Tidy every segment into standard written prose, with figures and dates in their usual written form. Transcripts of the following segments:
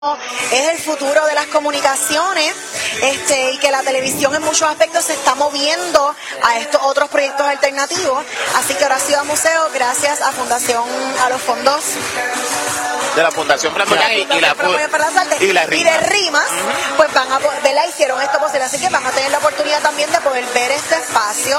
es el futuro de las comunicaciones, y que la televisión en muchos aspectos se está moviendo a estos otros proyectos alternativos. Así que ahora Ciudad Museo, gracias a los fondos de la Fundación Flamboyán y de Rimas, pues van a poder, hicieron esto posible, así que van a tener la oportunidad también de poder ver este espacio,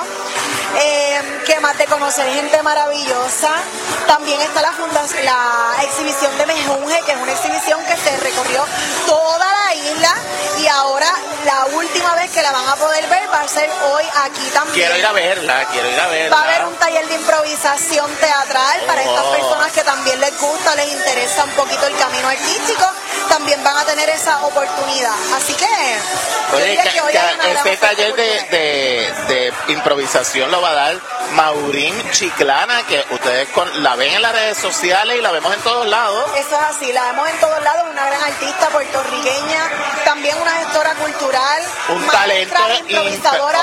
que más de conocer gente maravillosa. También está la exhibición de Mejunje, que es una exhibición que se recorrió toda la isla y ahora la última vez que la van a poder ver va a ser hoy aquí también. Quiero ir a verla. Va a haber un taller de improvisación teatral para estas personas que también les gusta, les interesa un poquito el camino artístico, también van a tener esa oportunidad. Así que este taller de improvisación lo va a dar Maurín Chiclana, que ustedes la ven en las redes sociales y la vemos en todos lados. Eso es así, la vemos en todos lados, una gran artista puertorriqueña, también una gestora cultural, un talento improvisadora,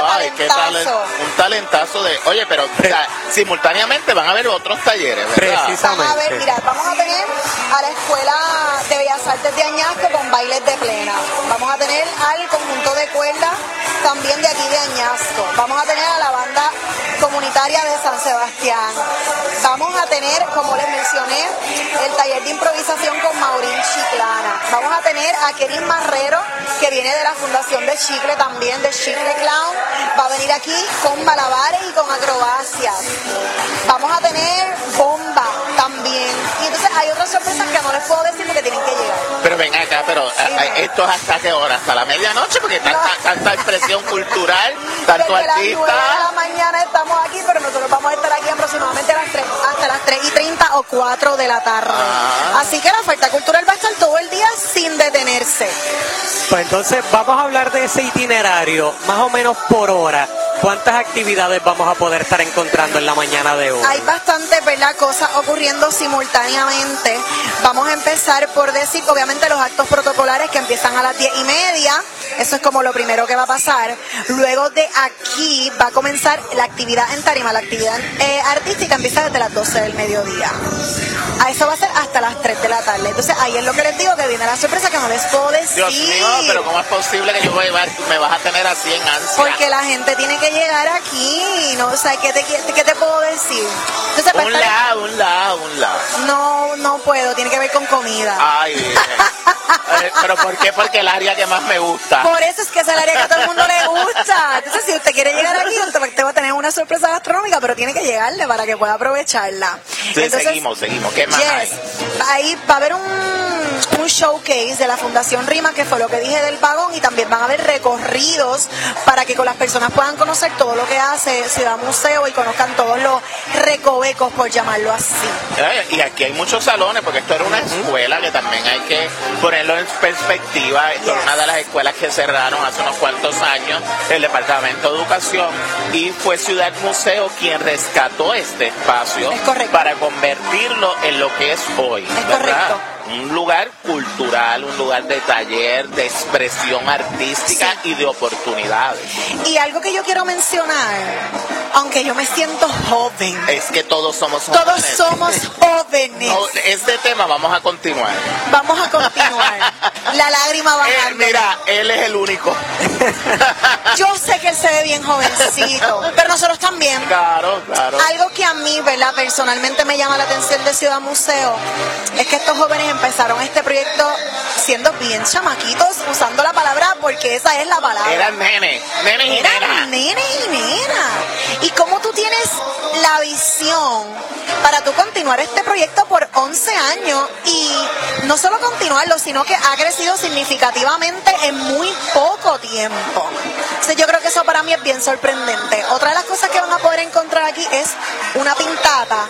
un talentazo pero simultáneamente van a haber otros talleres, ¿verdad? Precisamente. Vamos a tener a la Escuela de Bellas Artes de Añasco con bailes de plena. Vamos a tener al conjunto de cuerdas también de aquí de Añasco. Vamos a tener a la banda comunitaria de San Sebastián. Vamos a tener, como les mencioné, el taller de improvisación con Maurín Chiclana. Vamos a tener a Kerin Marrero, que viene de la Fundación de Chicle también, de Chicle Clown. Va a venir aquí con malabares y con acrobacias. Vamos a tener bomba también. Y entonces hay otras sorpresas que no les puedo decir porque tienen que llegar. Pero ven acá, ¿esto es hasta qué hora? ¿Hasta la medianoche? Porque tanta expresión cultural, tanto desde artista. Las 9 de la mañana estamos aquí, pero nosotros vamos a estar aquí aproximadamente hasta las 3:30 o 4 de la tarde. Así que la oferta cultural va a estar todo el día sin detenerse. Pues entonces vamos a hablar de ese itinerario, más o menos por hora. ¿Cuántas actividades vamos a poder estar encontrando en la mañana de hoy? Hay bastantes, cosas ocurriendo simultáneamente. Vamos a empezar por decir, obviamente, los actos protocolares que empiezan a las 10:30. Eso es como lo primero que va a pasar. Luego de aquí va a comenzar la actividad en tarima. La actividad artística empieza desde las 12 del mediodía. A eso va a ser hasta las 3 de la tarde. Entonces ahí es lo que les digo, que viene la sorpresa que no les puedo decir. Dios mío, pero ¿cómo es posible que me vas a tener así en ansia? Porque la gente tiene que llegar aquí, ¿no? O sea, ¿qué te puedo decir? Entonces, un lado. No puedo, tiene que ver con comida. Ay, ¿pero por qué? Porque el área que más me gusta. Por eso es que es el área que a todo el mundo le gusta. Entonces, si usted quiere llegar aquí, usted va a tener una sorpresa gastronómica, pero tiene que llegarle para que pueda aprovecharla. Sí, entonces, seguimos. ¿Qué más hay? Ahí va a haber un showcase de la Fundación Rimas, que fue lo que dije del vagón, y también van a haber recorridos para que con las personas puedan conocer todo lo que hace Ciudad Museo y conozcan todos los recovecos, por llamarlo así. Y aquí hay muchos salones, porque esto era una escuela que también hay que ponerlo en perspectiva. Esto era una de las escuelas que cerraron hace unos cuantos años, el Departamento de Educación, y fue Ciudad Museo quien rescató este espacio para convertirlo en lo que es hoy. Es correcto. Un lugar cultural, un lugar de taller, de expresión artística y de oportunidades. Y algo que yo quiero mencionar, aunque yo me siento joven. Es que todos somos jóvenes. Todos somos jóvenes. No, este tema vamos a continuar. Vamos a continuar. La lágrima bajando. Mira, él es el único. Yo sé que él se ve bien jovencito, pero nosotros también. Claro. Algo que a mí, personalmente me llama la atención de Ciudad Museo es que estos jóvenes empezaron este proyecto siendo bien chamaquitos, usando la palabra porque esa es la palabra. Eran nenes y nena. Y cómo tú tienes la visión para tú continuar este proyecto por 11 años y no solo continuarlo, sino que ha crecido significativamente en muy poco tiempo. Entonces yo creo que eso para mí es bien sorprendente. Otra de las cosas que van a poder encontrar aquí es una pintata,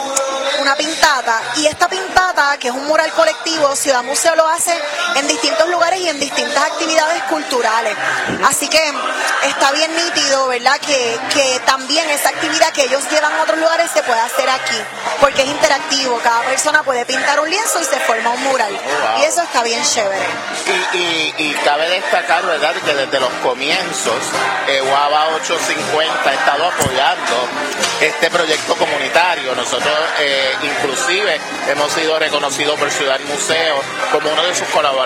y esta pintata, que es un mural colectivo, Ciudad Museo lo hace en distintos lugares y en distintas actividades culturales. Así que está bien nítido, ¿verdad? Que también esa actividad actividad que ellos llevan a otros lugares se puede hacer aquí, porque es interactivo, cada persona puede pintar un lienzo y se forma un mural. Wow. Y eso está bien chévere. Y cabe destacar, ¿verdad?, que desde los comienzos Guava 850 ha estado apoyando este proyecto comunitario. Nosotros inclusive hemos sido reconocidos por Ciudad Museo como uno de sus colaboradores